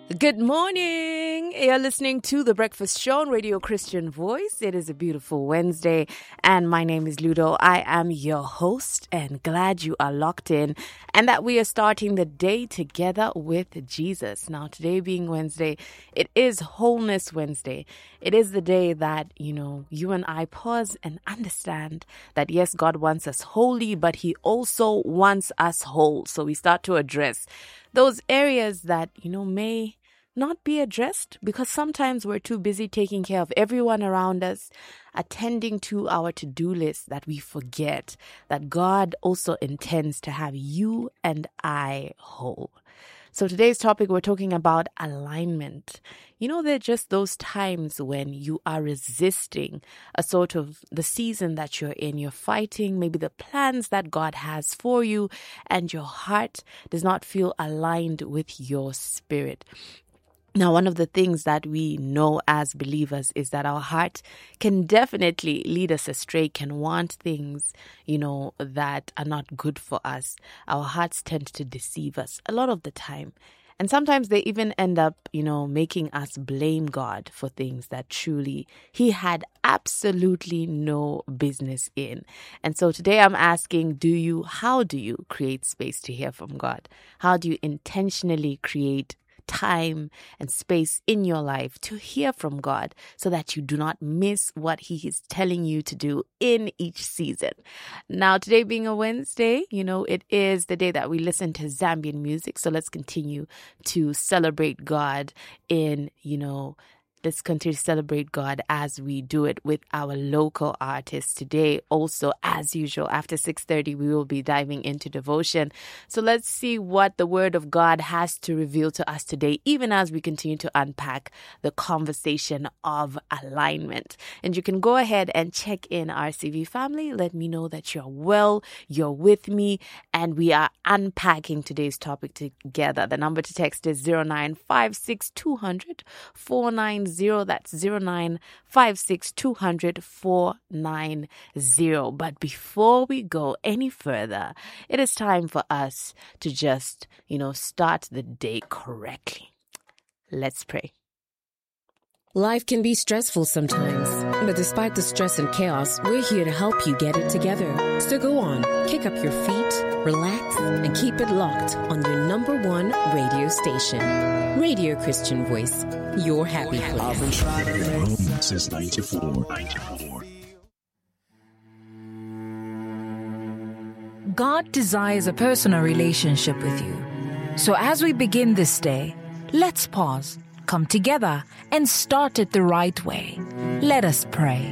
Good morning. You're listening to The Breakfast Show on Radio Christian Voice. It is a beautiful Wednesday, and my name is Ludo. I am your host, and glad you are locked in and that we are starting the day together with Jesus. Now, today being Wednesday, it is Wholeness Wednesday. It is the day that, you and I pause and understand that, yes, God wants us holy, but He also wants us whole. So we start to address those areas that, may not be addressed because sometimes we're too busy taking care of everyone around us, attending to our to-do list, that we forget that God also intends to have you and I whole. So today's topic, we're talking about alignment. There are just those times when you are resisting a sort of the season that you're in. You're fighting maybe the plans that God has for you, and your heart does not feel aligned with your spirit. Now, one of the things that we know as believers is that our heart can definitely lead us astray, can want things, that are not good for us. Our hearts tend to deceive us a lot of the time. And sometimes they even end up, making us blame God for things that truly He had absolutely no business in. And so today I'm asking, how do you create space to hear from God? How do you intentionally create time and space in your life to hear from God so that you do not miss what He is telling you to do in each season? Now, today being a Wednesday, it is the day that we listen to Zambian music. So let's continue to celebrate God Let's continue to celebrate God as we do it with our local artists. Today, also, as usual, after 6:30, we will be diving into devotion. So let's see what the Word of God has to reveal to us today, even as we continue to unpack the conversation of alignment. And you can go ahead and check in RCV family. Let me know that you're well, you're with me, and we are unpacking today's topic together. The number to text is 0956 490. That's 0956 490. But before we go any further, it is time for us to just, start the day correctly. Let's pray. Life can be stressful sometimes, but despite the stress and chaos, we're here to help you get it together. So go on, kick up your feet, relax, and keep it locked on your number one radio station. Radio Christian Voice, your happy place. I've been trying to make since 94. God desires a personal relationship with you. So as we begin this day, let's pause, come together, and start it the right way. Let us pray.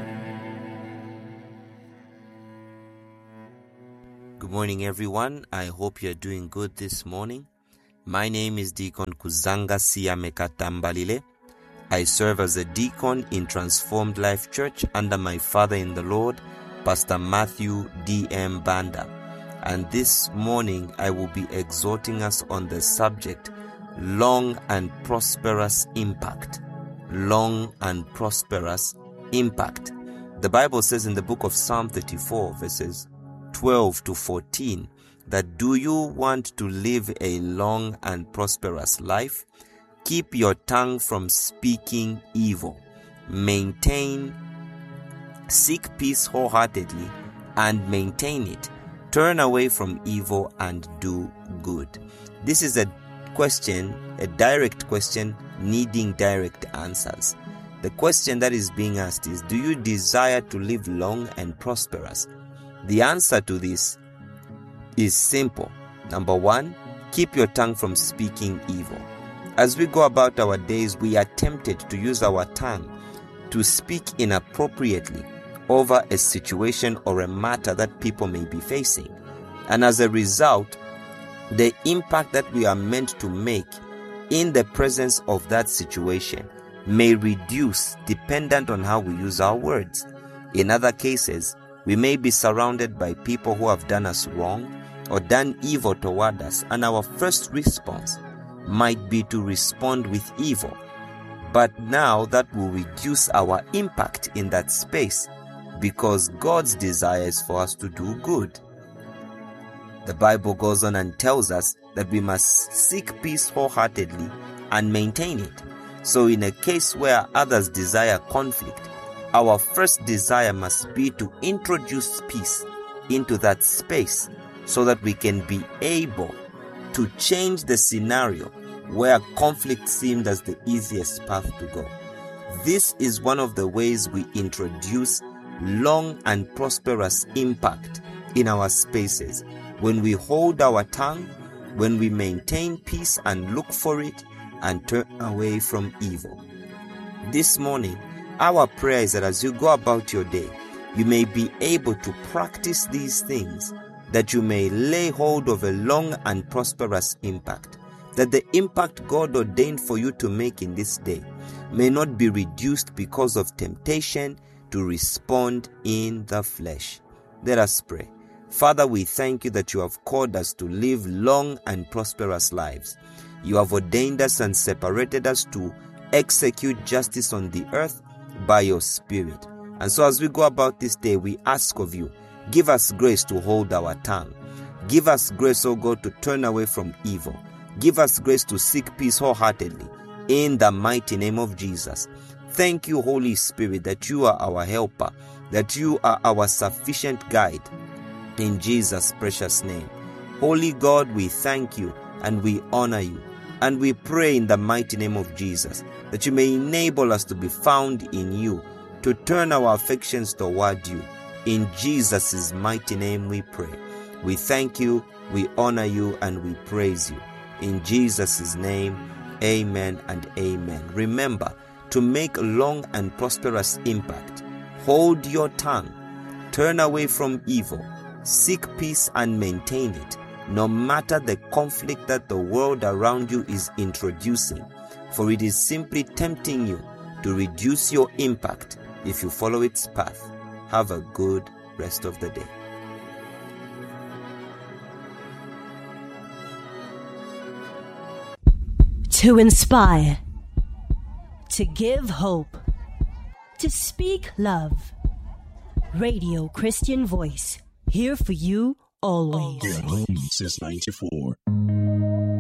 Good morning, everyone. I hope you're doing good this morning. My name is Deacon Kuzanga Siamekatambalile. I serve as a deacon in Transformed Life Church under my father in the Lord, Pastor Matthew D.M. Banda. And this morning, I will be exhorting us on the subject, long and prosperous impact. Long and prosperous impact. The Bible says in the book of Psalm 34, verses 12 to 14, that do you want to live a long and prosperous life? Keep your tongue from speaking evil. Seek peace wholeheartedly and maintain it. Turn away from evil and do good. This is a question, a direct question needing direct answers. The question that is being asked is, do you desire to live long and prosperous? The answer to this is simple. Number one, keep your tongue from speaking evil. As we go about our days, we are tempted to use our tongue to speak inappropriately over a situation or a matter that people may be facing. And as a result, the impact that we are meant to make in the presence of that situation may reduce dependent on how we use our words. In other cases, we may be surrounded by people who have done us wrong or done evil toward us, and our first response might be to respond with evil. But now that will reduce our impact in that space, because God's desire is for us to do good. The Bible goes on and tells us that we must seek peace wholeheartedly and maintain it. So in a case where others desire conflict, our first desire must be to introduce peace into that space so that we can be able to change the scenario where conflict seemed as the easiest path to go. This is one of the ways we introduce long and prosperous impact in our spaces. When we hold our tongue, when we maintain peace and look for it and turn away from evil. This morning, our prayer is that as you go about your day, you may be able to practice these things, that you may lay hold of a long and prosperous impact, that the impact God ordained for you to make in this day may not be reduced because of temptation to respond in the flesh. Let us pray. Father, we thank you that you have called us to live long and prosperous lives. You have ordained us and separated us to execute justice on the earth by your Spirit. And so as we go about this day, we ask of you, give us grace to hold our tongue. Give us grace, O God, to turn away from evil. Give us grace to seek peace wholeheartedly in the mighty name of Jesus. Thank you, Holy Spirit, that you are our helper, that you are our sufficient guide. In Jesus' precious name. Holy God, we thank you and we honor you. And we pray in the mighty name of Jesus that you may enable us to be found in you, to turn our affections toward you. In Jesus' mighty name we pray. We thank you, we honor you, and we praise you. In Jesus' name, amen and amen. Remember to make a long and prosperous impact. Hold your tongue. Turn away from evil. Seek peace and maintain it, no matter the conflict that the world around you is introducing, for it is simply tempting you to reduce your impact if you follow its path. Have a good rest of the day. To inspire, to give hope, to speak love. Radio Christian Voice, here for you always. Your home since 94.